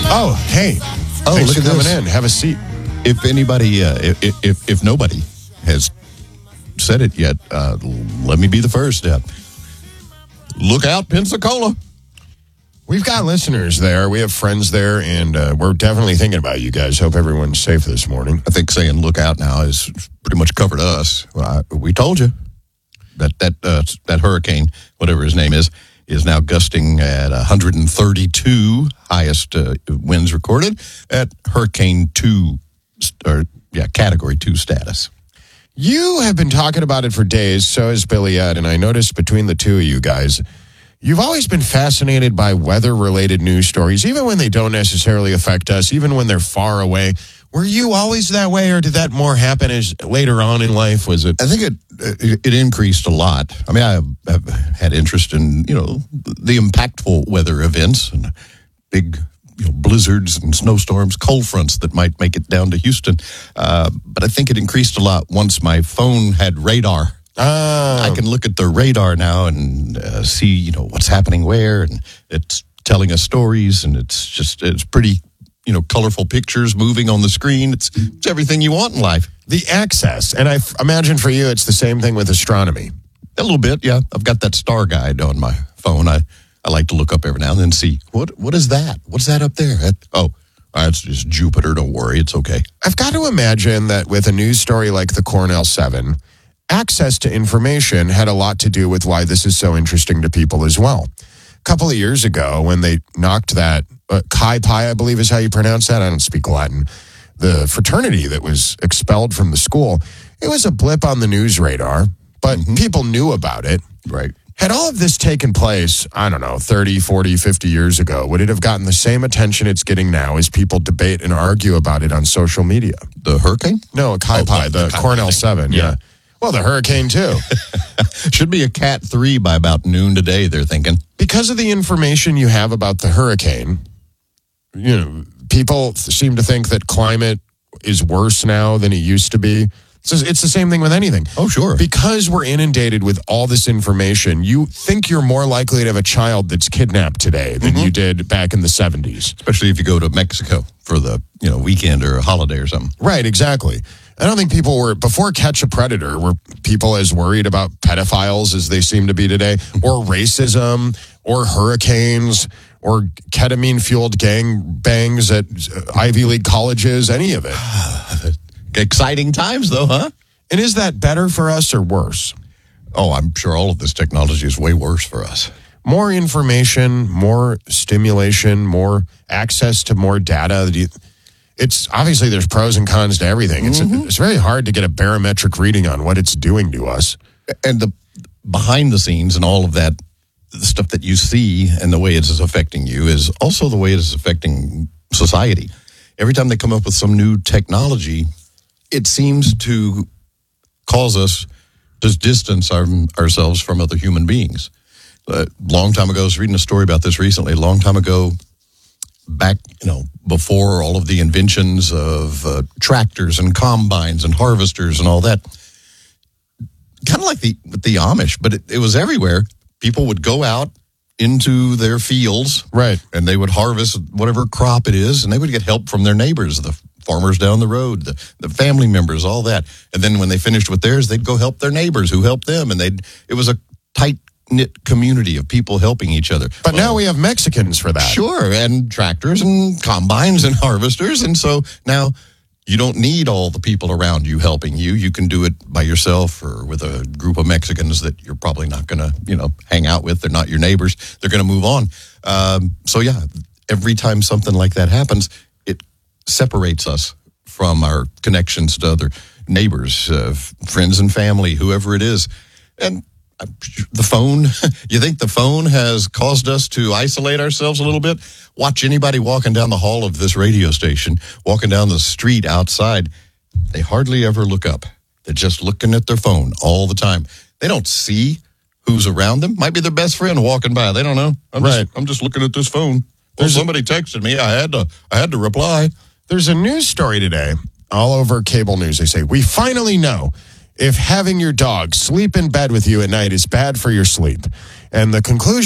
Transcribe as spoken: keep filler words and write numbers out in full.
Oh, hey. Oh, Thanks look for at coming this. in. Have a seat. If anybody, uh, if, if if nobody has said it yet, uh, let me be the first. Uh, look out, Pensacola. We've got listeners there. We have friends there, and uh, we're definitely thinking about you guys. Hope everyone's safe this morning. I think saying "look out" now has pretty much covered us. Well, I, we told you that that uh, that hurricane, whatever his name is, is now gusting at one hundred thirty-two, highest uh, winds recorded at Hurricane two, or yeah, Category two status. You have been talking about it for days, so has Billy Ed, and I noticed between the two of you guys, you've always been fascinated by weather-related news stories, even when they don't necessarily affect us, even when they're far away. Were you always that way, or did that more happen as later on in life? Was it? I think it it, it increased a lot. I mean, I have, have had interest in, you know, the impactful weather events and big, you know, blizzards and snowstorms, cold fronts that might make it down to Houston. Uh, but I think it increased a lot once my phone had radar. Oh. I can look at the radar now and uh, see, you know, what's happening where, and it's telling us stories, and it's just, it's pretty, you know, colorful pictures moving on the screen. It's, it's everything you want in life. The access, and I f- imagine for you it's the same thing with astronomy. A little bit, yeah. I've got that star guide on my phone. I, I like to look up every now and then and see, what what is that? What's that up there? That, oh, that's just Jupiter. Don't worry, it's okay. I've got to imagine that with a news story like the Cornell seven, access to information had a lot to do with why this is so interesting to people as well. A couple of years ago, when they knocked that, uh, Chi Pi, I believe is how you pronounce that. I don't speak Latin. The fraternity that was expelled from the school, it was a blip on the news radar, but mm-hmm. people knew about it. Right. Had all of this taken place, I don't know, thirty, forty, fifty years ago, would it have gotten the same attention it's getting now as people debate and argue about it on social media? The hurricane? No, Chi Oh, Pi, the, the Cornell thing. seven, yeah. Yeah. Well, the hurricane, too. Should be a Cat three by about noon today, they're thinking. Because of the information you have about the hurricane, you know, people seem to think that climate is worse now than it used to be. It's, it's the same thing with anything. Oh, sure. Because we're inundated with all this information, you think you're more likely to have a child that's kidnapped today than mm-hmm. you did back in the seventies. Especially if you go to Mexico for the, you know, weekend or a holiday or something. Right, exactly. I don't think people were, before Catch a Predator, were people as worried about pedophiles as they seem to be today, or racism, or hurricanes, or ketamine-fueled gang bangs at Ivy League colleges, any of it. Exciting times, though, huh? And is that better for us or worse? Oh, I'm sure all of this technology is way worse for us. More information, more stimulation, more access to more data. It's obviously there's pros and cons to everything. It's mm-hmm. it's very hard to get a barometric reading on what it's doing to us. And the behind the scenes and all of that, the stuff that you see and the way it is affecting you is also the way it is affecting society. Every time they come up with some new technology, it seems to cause us to distance our, ourselves from other human beings. A long time ago, I was reading a story about this recently. A long time ago, back, you know, before all of the inventions of uh, tractors and combines and harvesters and all that, kind of like the the Amish, but it, it was everywhere. People would go out into their fields, right, and they would harvest whatever crop it is, and they would get help from their neighbors, the farmers down the road, the, the family members, all that. And then when they finished with theirs, they'd go help their neighbors who helped them, and they'd it was a tight knit community of people helping each other. But well, now we have Mexicans for that. Sure, and tractors and combines and harvesters, and so now you don't need all the people around you helping you. You can do it by yourself or with a group of Mexicans that you're probably not going to, you know, hang out with. They're not your neighbors. They're going to move on. Um, so yeah, every time something like that happens, it separates us from our connections to other neighbors, uh, friends and family, whoever it is. And the phone, you think the phone has caused us to isolate ourselves a little bit? Watch anybody walking down the hall of this radio station, walking down the street outside. They hardly ever look up. They're just looking at their phone all the time. They don't see who's around them. Might be their best friend walking by. They don't know. I'm right. Just, I'm just looking at this phone. Well, somebody texted me. I had to. I had to reply. There's a news story today, all over cable news. They say, we finally know if having your dog sleep in bed with you at night is bad for your sleep. And the conclusion